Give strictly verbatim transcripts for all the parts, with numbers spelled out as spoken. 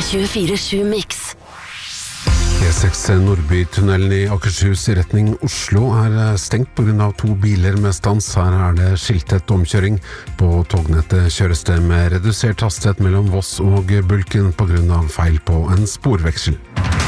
tjuefire sju Mix. E seks Nordbytunnelen i Akershus i retning Oslo er stengt på grunn av to biler med stans. Her er det skiltet omkjøring. På tognettet kjøres det med redusert hastighet mellom Voss og Bulken på grunn av feil på en sporveksel.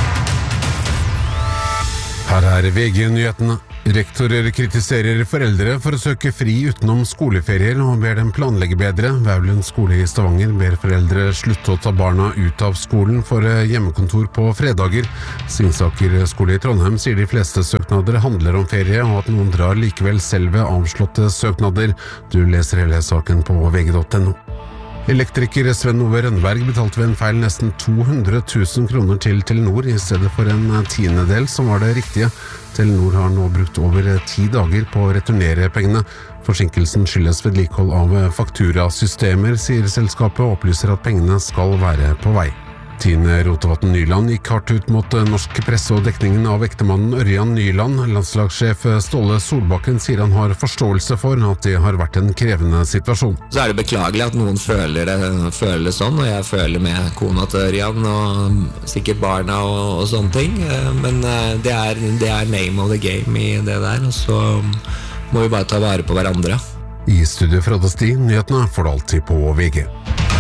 Her er V G-nyhetene. Rektorer kritiserer foreldre for å søke fri utenom skoleferier og ber dem planlegge bedre. Vaulund skole i Stavanger ber foreldre slutte å ta barna ut av skolen for hjemmekontor på fredager. Singsaker skole i Trondheim sier de fleste søknader handler om ferie, og at noen drar likevel selv ved avslåtte søknader. Du leser hele saken på V G punktum no. Elektriker Sven Ove Rønneberg betalte ved en feil nesten to hundre tusen kroner til Telenor i stedet for en tiendedel som var det riktige. Telenor har nå brukt over ti dager på å returnere pengene. Forsinkelsen skyldes vedlikehold av fakturasystemer, sier selskapet, og opplyser at pengene skal være på vei. Tine Rotevatn Nyland gikk hardt ut mot norsk presse og dekningen av ektemannen Ørjan Nyland. Landslagssjef Ståle Solbakken sier han har forståelse for at det har vært en krevende situasjon. Så er det beklagelig at noen føler det, føler det sånn, og jeg føler med kona til Ørjan og sikkert barna og, og sånne ting. Men det er, det er name of the game i det der, og så må vi bare ta vare på hverandre. I studio Frode Sti, nyhetene får du alltid på V G.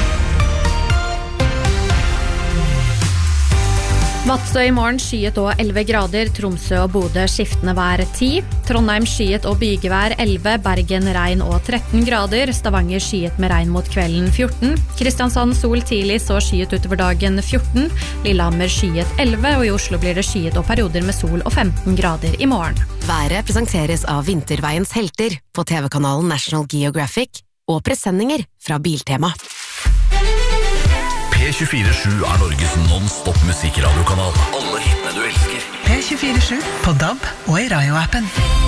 Vadsø i morgen skyet og elleve grader, Tromsø og Bodø skiftende vær ti, Trondheim skyet og bygevær elleve, Bergen regn og tretten grader, Stavanger skyet med regn mot kvelden fjorten, Kristiansand sol tidlig så skyet utover dagen fjorten, Lillehammer skyet elleve, og i Oslo blir det skyet og perioder med sol og femten grader i morgen. Været presenteres av Vinterveiens helter på T V-kanalen National Geographic og presenninger fra Biltema. P tjuefire sju er Norges non-stop musikradiokanal. Alle hitene du elsker. P tjuefire sju på D A B og i Radio-appen.